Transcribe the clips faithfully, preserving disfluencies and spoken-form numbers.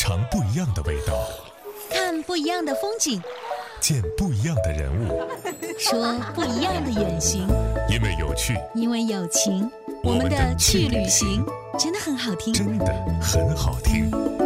尝不一样的味道， 看不一样的风景， 见不一样的人物， 说不一样的远行。 因为有趣， 因为有情， 我们的去旅行真的很好听， 真的很好听。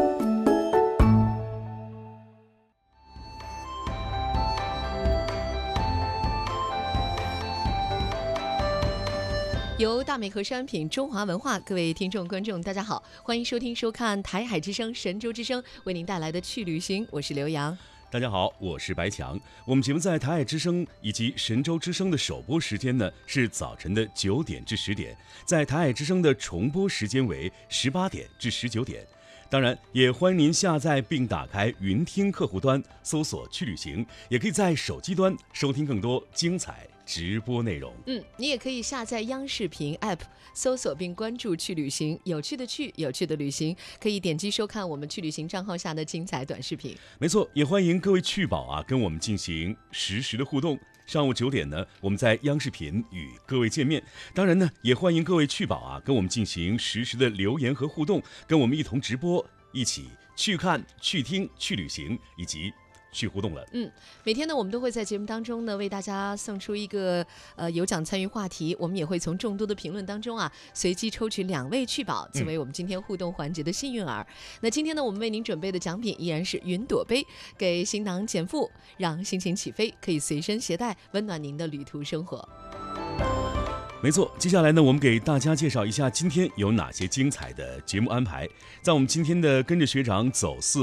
由大美和商品中华文化，各位听众观众大家好，欢迎收听收看台海之声神州之声为您带来的去旅行，我是刘洋。 大家好，我是白强。我们节目在台海之声以及神州之声的首播时间呢是早晨的九点至十点，在台海之声的重播时间为十八点至十九点。当然，也欢迎您下载并打开云听客户端，搜索去旅行，也可以在手机端收听更多精彩直播内容。 嗯，你也可以下载央视频 App， 搜索并关注去旅行，有趣的去，有趣的旅行，可以点击收看我们去旅行账号下的精彩短视频。 没错，也欢迎各位趣宝啊跟我们进行实时的互动。上午九点呢，我们在央视频与各位见面。当然呢，也欢迎各位趣宝啊跟我们进行实时的留言和互动，跟我们一同直播，一起去看、去听、去旅行以及去互动了。 嗯，每天呢，我们都会在节目当中呢为大家送出一个呃有奖参与话题，我们也会从众多的评论当中啊随机抽取两位趣宝，作为我们今天互动环节的幸运儿。嗯、那今天呢，我们为您准备的奖品依然是云朵杯，给行囊减负，让心情起飞，可以随身携带，温暖您的旅途生活。 没错，接下来呢，我们给大家介绍一下今天有哪些精彩的节目安排。在我们今天的跟着学长走四